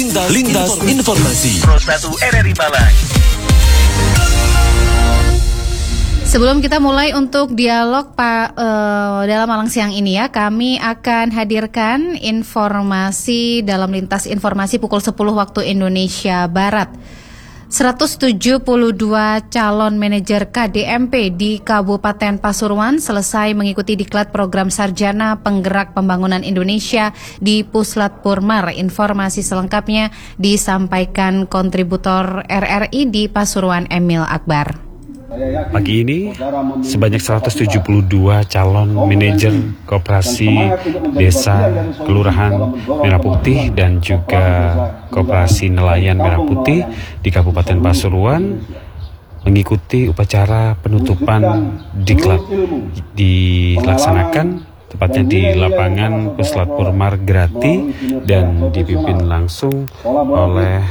Lintas Informasi Pro 1 RRI Malang. Sebelum kita mulai untuk dialog dalam Malang siang ini ya, kami akan hadirkan informasi dalam lintas informasi pukul 10 waktu Indonesia Barat. 172 calon manajer KDMP di Kabupaten Pasuruan selesai mengikuti diklat program Sarjana Penggerak Pembangunan Indonesia di Puslat Purmar. Informasi selengkapnya disampaikan kontributor RRI di Pasuruan Emil Akbar. Pagi ini, sebanyak 172 calon manajer koperasi desa Kelurahan Merah Putih dan juga koperasi nelayan Merah Putih di Kabupaten Pasuruan mengikuti upacara penutupan diklat. Dilaksanakan tepatnya di lapangan Puslat Purmar Grati dan dipimpin langsung oleh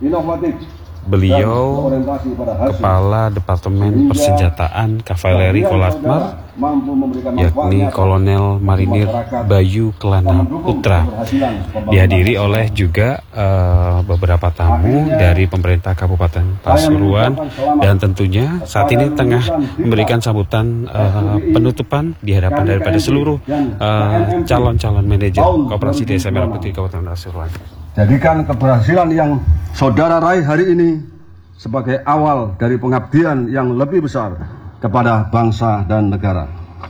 beliau Kepala Departemen Persenjataan Kavaleri Kolatmar, yakni Kolonel Marinir Bayu Kelana Putra. Dihadiri oleh juga beberapa tamu dari pemerintah Kabupaten Pasuruan dan tentunya saat ini tengah memberikan sambutan penutupan di hadapan daripada seluruh calon-calon manajer Koperasi Desa Merah Putih Kabupaten Pasuruan. Jadikan keberhasilan yang saudara raih hari ini sebagai awal dari pengabdian yang lebih besar kepada bangsa dan negara.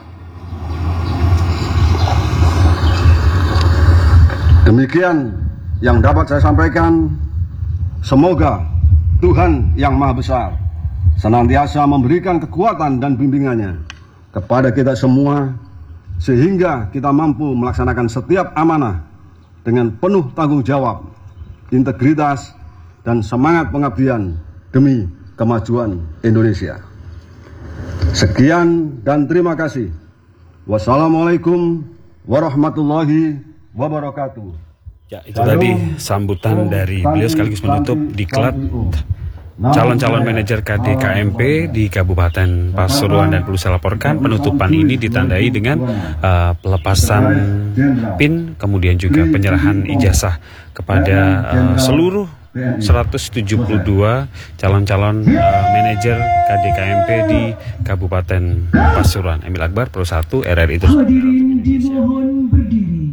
Demikian yang dapat saya sampaikan. Semoga Tuhan yang Maha Besar senantiasa memberikan kekuatan dan bimbingannya kepada kita semua sehingga kita mampu melaksanakan setiap amanah dengan penuh tanggung jawab, integritas, dan semangat pengabdian demi kemajuan Indonesia. Sekian dan terima kasih. Wassalamualaikum warahmatullahi wabarakatuh. Ya, itu tadi sambutan dari beliau sekaligus menutup diklat calon-calon manajer KDKMP di Kabupaten Pasuruan, dan perlu saya laporkan penutupan ini ditandai dengan pelepasan PIN, kemudian juga penyerahan ijazah kepada seluruh 172 calon-calon manajer KDKMP di Kabupaten Pasuruan. Emil Akbar, Pro 1 RRI terus. Hadirin dimohon berdiri.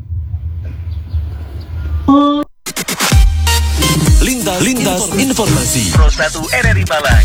Lintas Informasi Pro 1 RRI Malang.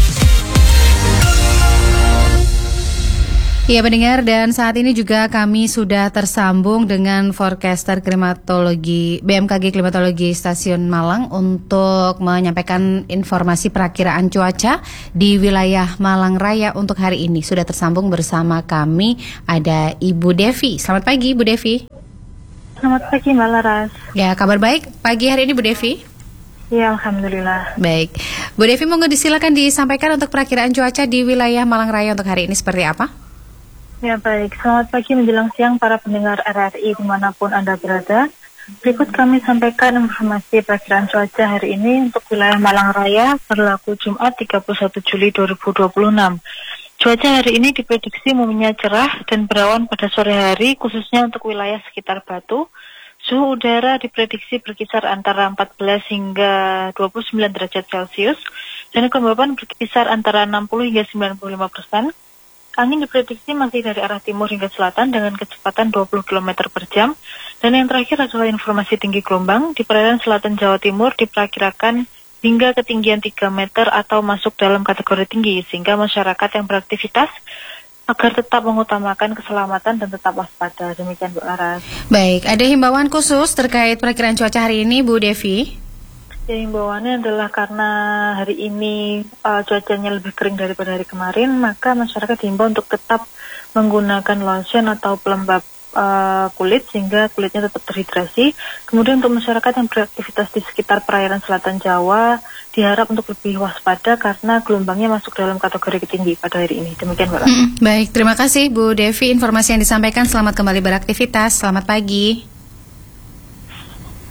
Ya pendengar, dan saat ini juga kami sudah tersambung dengan forecaster klimatologi BMKG Klimatologi Stasiun Malang untuk menyampaikan informasi perakiraan cuaca di wilayah Malang Raya untuk hari ini. Sudah tersambung bersama kami ada Ibu Devi. Selamat pagi Ibu Devi. Selamat pagi Mbak Laras. Ya, kabar baik pagi hari ini Bu Devi? Ya, alhamdulillah. Baik, Bu Devi, monggo disilakan disampaikan untuk perakiraan cuaca di wilayah Malang Raya untuk hari ini seperti apa? Ya baik, selamat pagi menjelang siang para pendengar RRI dimanapun Anda berada. Berikut kami sampaikan informasi perakiraan cuaca hari ini untuk wilayah Malang Raya berlaku Jumat 31 Juli 2026. Cuaca hari ini diprediksi umumnya cerah dan berawan pada sore hari, khususnya untuk wilayah sekitar Batu. Suhu udara diprediksi berkisar antara 14 hingga 29 derajat Celcius dan kelembaban berkisar antara 60 hingga 95%. Angin diprediksi masih dari arah timur hingga selatan dengan kecepatan 20 km per jam. Dan yang terakhir adalah informasi tinggi gelombang. Di perairan selatan Jawa Timur diperkirakan hingga ketinggian 3 meter atau masuk dalam kategori tinggi, sehingga masyarakat yang beraktivitas agar tetap mengutamakan keselamatan dan tetap waspada. Demikian Bu Laras. Baik, ada himbauan khusus terkait perakiraan cuaca hari ini Bu Devi? Ya, himbauannya adalah karena hari ini cuacanya lebih kering daripada hari kemarin, maka masyarakat dihimbau untuk tetap menggunakan lotion atau pelembab kulit sehingga kulitnya tetap terhidrasi. Kemudian untuk masyarakat yang beraktivitas di sekitar perairan selatan Jawa diharap untuk lebih waspada karena gelombangnya masuk dalam kategori tinggi pada hari ini. Demikian Mbak. Baik, terima kasih Bu Devi informasi yang disampaikan. Selamat kembali beraktivitas. Selamat pagi.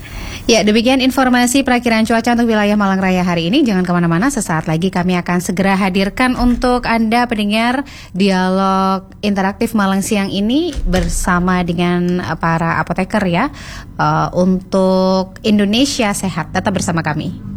Ya, demikian informasi perakiran cuaca untuk wilayah Malang Raya hari ini. Jangan kemana-mana, sesaat lagi kami akan segera hadirkan untuk Anda pendengar dialog interaktif Malang Siang ini bersama dengan para apoteker ya, untuk Indonesia Sehat. Tetap bersama kami.